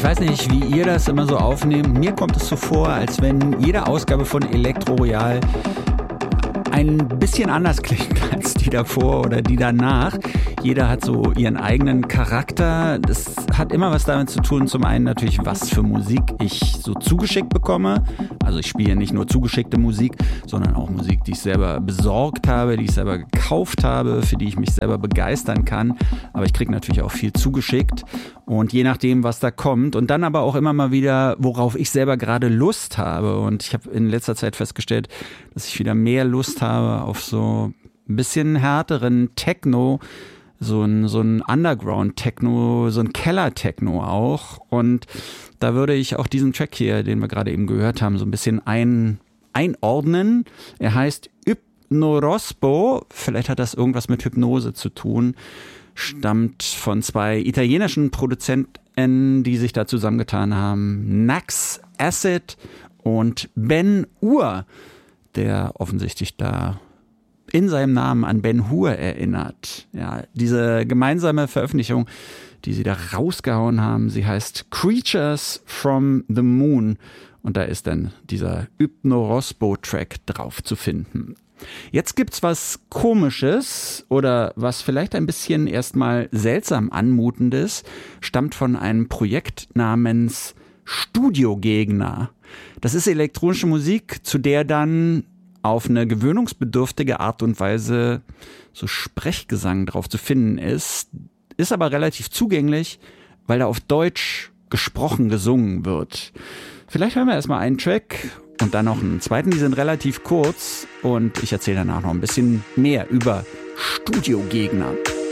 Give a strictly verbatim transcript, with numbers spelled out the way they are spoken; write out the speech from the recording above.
weiß nicht, wie ihr das immer so aufnehmt. Mir kommt es so vor, als wenn jede Ausgabe von Elektro Royal ein bisschen anders klingt als die davor oder die danach. Jeder hat so ihren eigenen Charakter. Das hat immer was damit zu tun, zum einen natürlich, was für Musik ich so zugeschickt bekomme. Also ich spiele nicht nur zugeschickte Musik, sondern auch Musik, die ich selber besorgt habe, die ich selber gekauft habe, für die ich mich selber begeistern kann. Aber ich kriege natürlich auch viel zugeschickt. Und je nachdem, was da kommt. Und dann aber auch immer mal wieder, worauf ich selber gerade Lust habe. Und ich habe in letzter Zeit festgestellt, dass ich wieder mehr Lust habe auf so ein bisschen härteren Techno, so ein, so ein Underground-Techno, so ein Keller-Techno auch. Und da würde ich auch diesen Track hier, den wir gerade eben gehört haben, so ein bisschen ein, einordnen. Er heißt Hypnorospo. Vielleicht hat das irgendwas mit Hypnose zu tun. Stammt von zwei italienischen Produzenten, die sich da zusammengetan haben. Nax Acid und Ben Hur, der offensichtlich da in seinem Namen an Ben Hur erinnert. Ja, diese gemeinsame Veröffentlichung, die sie da rausgehauen haben, sie heißt Creatures from the Moon. Und da ist dann dieser Hypnorospo-Track drauf zu finden. Jetzt gibt's was Komisches oder was vielleicht ein bisschen erstmal seltsam anmutendes, stammt von einem Projekt namens Studiogegner. Das ist elektronische Musik, zu der dann auf eine gewöhnungsbedürftige Art und Weise so Sprechgesang drauf zu finden ist, ist aber relativ zugänglich, weil da auf Deutsch gesprochen gesungen wird. Vielleicht hören wir erstmal einen Track und dann noch einen zweiten, die sind relativ kurz und ich erzähle danach noch ein bisschen mehr über Studiogegner.